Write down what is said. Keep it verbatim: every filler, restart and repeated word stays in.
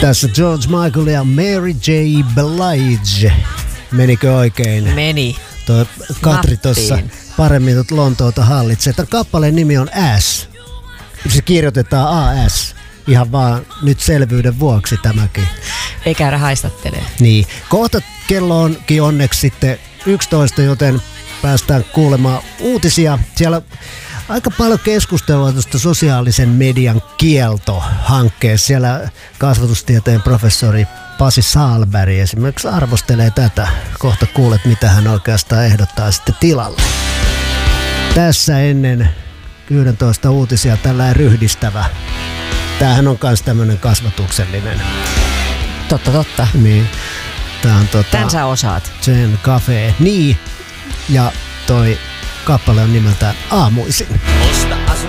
Tässä George Michael ja Mary J. Blige. Menikö oikein? Meni. Tuo Katri tuossa paremmin tuot Lontoota hallitsee. Tämän kappaleen nimi on Ass. Se kirjoitetaan A S. Ihan vaan nyt selvyyden vuoksi tämäkin. Ei käydä haistattelee. Niin. Kohta kello onkin onneksi sitten yksitoista, joten päästään kuulemaan uutisia. Siellä aika paljon keskustelua tuosta sosiaalisen median kielto-hankkeessa. Siellä kasvatustieteen professori Pasi Sahlberg esimerkiksi arvostelee tätä. Kohta kuulet, mitä hän oikeastaan ehdottaa sitten tilalle. Tässä ennen yksitoista uutisia tällainen ryhdistävä. Tämähän on myös tämmöinen kasvatuksellinen. Totta, totta. Niin. Tää on tota... Tän sä osaat. Zen Cafe. Niin. Ja toi kappale on nimeltään Aamuisin.